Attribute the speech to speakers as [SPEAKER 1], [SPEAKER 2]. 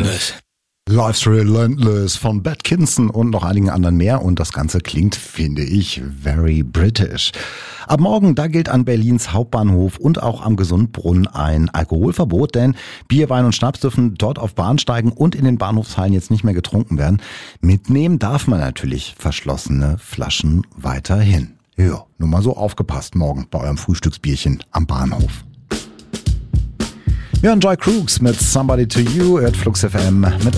[SPEAKER 1] Relentless.
[SPEAKER 2] Life's Relentless von Bad Kinson und noch einigen anderen mehr. Und das Ganze klingt, finde ich, very British. Ab morgen, da gilt an Berlins Hauptbahnhof und auch am Gesundbrunnen ein Alkoholverbot, denn Bier, Wein und Schnaps dürfen dort auf Bahnsteigen und in den Bahnhofshallen jetzt nicht mehr getrunken werden. Mitnehmen darf man natürlich verschlossene Flaschen weiterhin. Ja, nur mal so aufgepasst morgen bei eurem Frühstücksbierchen am Bahnhof. Wir hören Joy Crooks mit Somebody to You, hört Flux FM mit